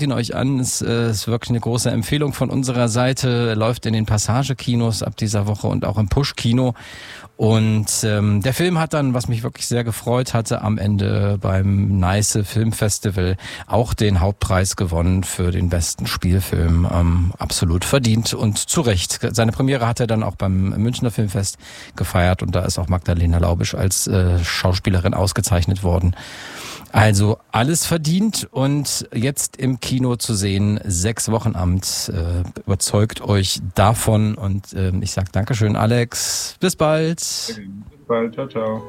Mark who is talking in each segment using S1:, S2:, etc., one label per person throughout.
S1: ihn euch an. Es ist wirklich eine große Empfehlung von unserer Seite. Läuft in den Passage-Kinos ab dieser Woche und auch im Push-Kino. Und der Film hat dann, was mich wirklich sehr gefreut hatte, am Ende beim Nice Filmfestival auch den Hauptpreis gewonnen für den besten Spielfilm. Absolut verdient und zu Recht. Seine Premiere hat er dann auch beim Münchner Filmfest gefeiert und da ist auch Magdalena Laubisch als Schauspielerin ausgezeichnet worden. Also alles verdient und jetzt im Kino zu sehen, 6 Wochenamt, überzeugt euch davon und ich sag Dankeschön, Alex, bis bald.
S2: Bis bald, ciao, ciao.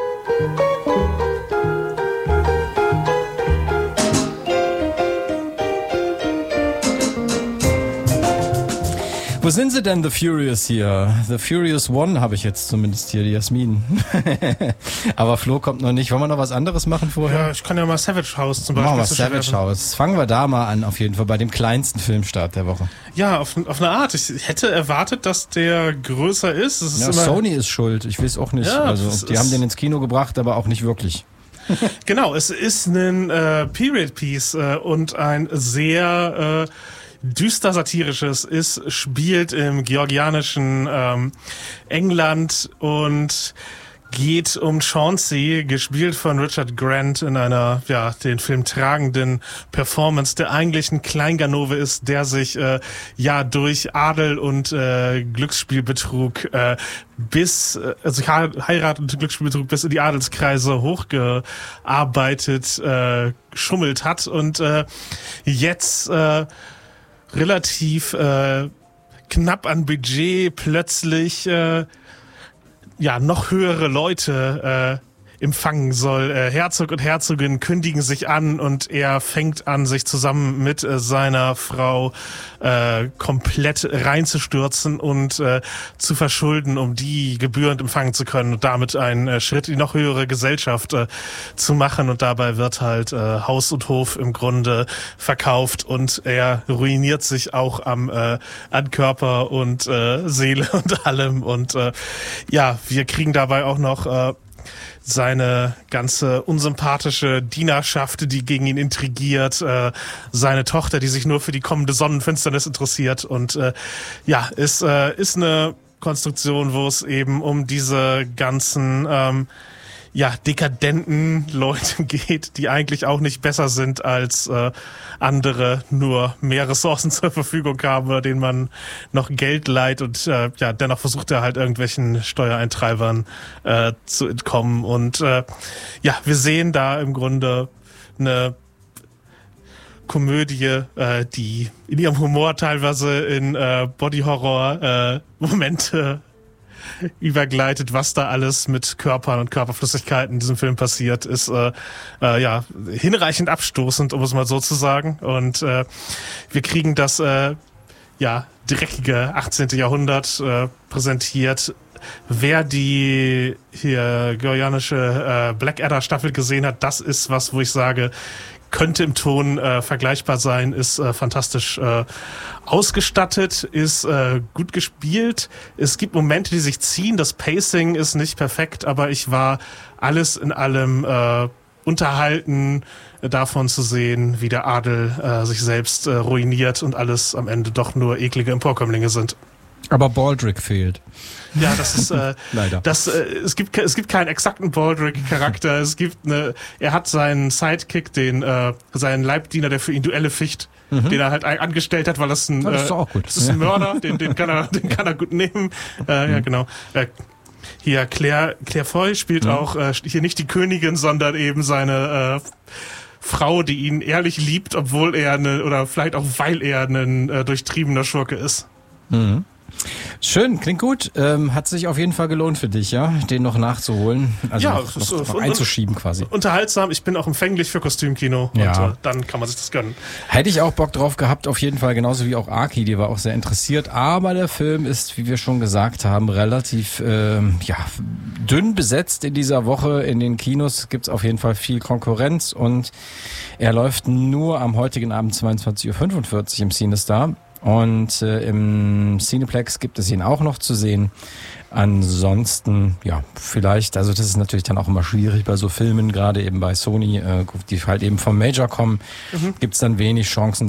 S1: Wo sind sie denn, The Furious hier? The Furious One habe ich jetzt zumindest hier, die Jasmin. Aber Flo kommt noch nicht. Wollen wir noch was anderes machen vorher?
S3: Ja, ich kann ja mal Savage House zum Beispiel.
S1: Machen wir Savage House. Fangen wir da mal an, auf jeden Fall, bei dem kleinsten Filmstart der Woche.
S3: Ja, auf eine Art. Ich hätte erwartet, dass der größer ist.
S1: Ja, immer Sony ist schuld. Ich weiß auch nicht. Ja, also, die haben den ins Kino gebracht, aber auch nicht wirklich.
S3: Genau, es ist ein Period Piece und ein sehr düster satirisches. Es spielt im georgianischen England und geht um Chauncey, gespielt von Richard Grant in einer, den Film tragenden Performance, der eigentlich ein Kleinganove ist, der sich durch Adel und Glücksspielbetrug Heirat und Glücksspielbetrug bis in die Adelskreise hochgearbeitet geschummelt hat und jetzt relativ knapp an Budget plötzlich noch höhere Leute empfangen soll. Herzog und Herzogin kündigen sich an und er fängt an, sich zusammen mit seiner Frau komplett reinzustürzen und zu verschulden, um die gebührend empfangen zu können und damit einen Schritt in die noch höhere Gesellschaft zu machen. Und dabei wird halt Haus und Hof im Grunde verkauft und er ruiniert sich auch an Körper und Seele und allem. Und wir kriegen dabei auch noch seine ganze unsympathische Dienerschaft, die gegen ihn intrigiert, seine Tochter, die sich nur für die kommende Sonnenfinsternis interessiert und ist eine Konstruktion, wo es eben um diese ganzen dekadenten Leute geht, die eigentlich auch nicht besser sind als andere, nur mehr Ressourcen zur Verfügung haben oder denen man noch Geld leiht und dennoch versucht er halt irgendwelchen Steuereintreibern zu entkommen und wir sehen da im Grunde eine Komödie, die in ihrem Humor teilweise in Body-Horror-Momente übergleitet. Was da alles mit Körpern und Körperflüssigkeiten in diesem Film passiert, ist hinreichend abstoßend, um es mal so zu sagen. Und wir kriegen das dreckige 18. Jahrhundert präsentiert. Wer die hier georgianische Blackadder-Staffel gesehen hat, das ist was, wo ich sage, könnte im Ton vergleichbar sein, ist fantastisch ausgestattet, ist gut gespielt. Es gibt Momente, die sich ziehen. Das Pacing ist nicht perfekt, aber ich war alles in allem unterhalten davon zu sehen, wie der Adel sich selbst ruiniert und alles am Ende doch nur eklige Emporkömmlinge sind.
S1: Aber Baldrick fehlt.
S3: Ja, das ist
S1: leider.
S3: Es gibt keinen exakten Baldrick-Charakter. Er hat seinen Sidekick, seinen Leibdiener, der für ihn Duelle ficht, den er halt angestellt hat, weil das ein
S1: das ist auch gut.
S3: Das ist ein Mörder, den kann er gut nehmen. Ja, genau. Hier Claire Foy spielt auch hier nicht die Königin, sondern eben seine Frau, die ihn ehrlich liebt, obwohl er oder vielleicht auch weil er ein durchtriebener Schurke ist.
S1: Mhm. Schön, klingt gut. Hat sich auf jeden Fall gelohnt für dich, ja, den noch nachzuholen. Also noch einzuschieben quasi.
S3: Unterhaltsam, ich bin auch empfänglich für Kostümkino und dann kann man sich das gönnen.
S1: Hätte ich auch Bock drauf gehabt, auf jeden Fall, genauso wie auch Aki, die war auch sehr interessiert. Aber der Film ist, wie wir schon gesagt haben, relativ dünn besetzt in dieser Woche. In den Kinos gibt's auf jeden Fall viel Konkurrenz und er läuft nur am heutigen Abend 22:45 Uhr im CineStar. Und im Cineplex gibt es ihn auch noch zu sehen. Ansonsten, vielleicht, also das ist natürlich dann auch immer schwierig bei so Filmen, gerade eben bei Sony, die halt eben vom Major kommen, gibt's dann wenig Chancen.